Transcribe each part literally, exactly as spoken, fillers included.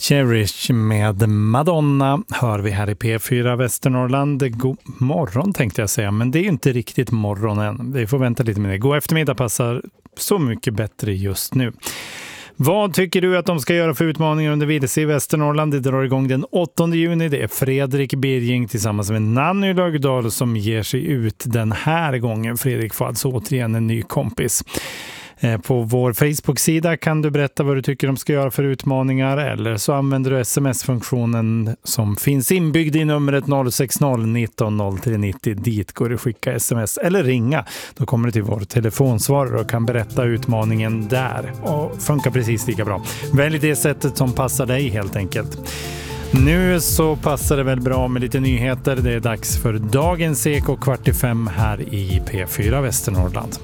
Cherish med Madonna hör vi här i P fyra Västernorrland. God morgon tänkte jag säga, men det är ju inte riktigt morgon än. Vi får vänta lite med det. God eftermiddag passar så mycket bättre just nu. Vad tycker du att de ska göra för utmaningar under V D C i Västernorrland? Det drar igång den åttonde juni. Det är Fredrik Birging tillsammans med Nanny Lögdahl som ger sig ut den här gången. Fredrik får alltså återigen en ny kompis. På vår Facebook-sida kan du berätta vad du tycker de ska göra för utmaningar, eller så använder du sms-funktionen som finns inbyggd i numret noll sex noll nitton noll tre nittio. Dit går du skicka sms eller ringa. Då kommer du till vår telefonsvarare och kan berätta utmaningen där. Och funkar precis lika bra. Välj det sättet som passar dig helt enkelt. Nu så passar det väl bra med lite nyheter. Det är dags för dagens Eko kvart i fem här i P fyra Västernorrland.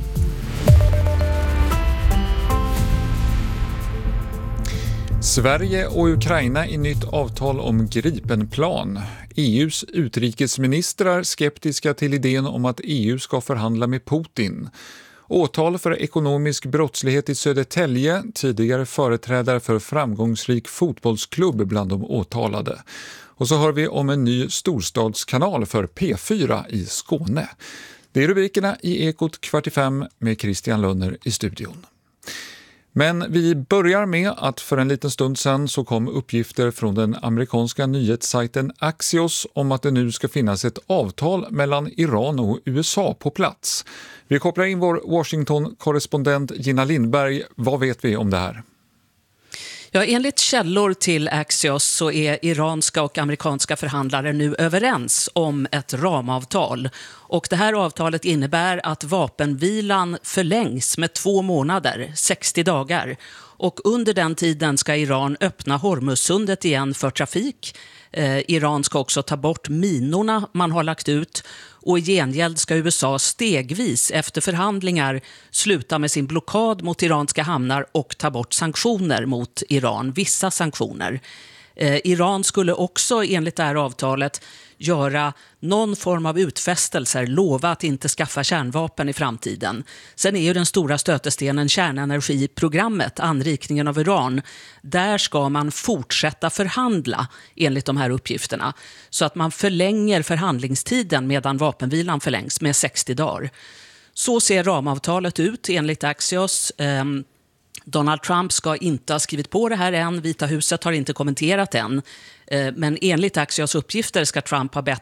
Sverige och Ukraina i nytt avtal om Gripenplan. E U:s utrikesministrar skeptiska till idén om att E U ska förhandla med Putin. Åtal för ekonomisk brottslighet i Södertälje, tidigare företrädare för framgångsrik fotbollsklubb bland de åtalade. Och så hör vi om en ny storstadskanal för P fyra i Skåne. Det är rubrikerna i Ekot kvart i fem med Christian Lönner i studion. Men vi börjar med att för en liten stund sedan så kom uppgifter från den amerikanska nyhetssajten Axios om att det nu ska finnas ett avtal mellan Iran och U S A på plats. Vi kopplar in vår Washington-korrespondent Gina Lindberg. Vad vet vi om det här? Ja, enligt källor till Axios så är iranska och amerikanska förhandlare nu överens om ett ramavtal. Och det här avtalet innebär att vapenvilan förlängs med två månader, sextio dagar. Och under den tiden ska Iran öppna Hormuzsundet igen för trafik. Eh, Iran ska också ta bort minorna man har lagt ut. Och i gengäld ska U S A stegvis efter förhandlingar sluta med sin blockad mot iranska hamnar och ta bort sanktioner mot Iran, vissa sanktioner. Eh, Iran skulle också enligt det här avtalet göra någon form av utfästelser, lova att inte skaffa kärnvapen i framtiden. Sen är ju den stora stötestenen kärnenergiprogrammet, anrikningen av uran. Där ska man fortsätta förhandla enligt de här uppgifterna. Så att man förlänger förhandlingstiden medan vapenvilan förlängs med sextio dagar. Så ser ramavtalet ut enligt Axios. Ehm, Donald Trump ska inte ha skrivit på det här än. Vita huset har inte kommenterat än. Men enligt Axios uppgifter ska Trump ha bett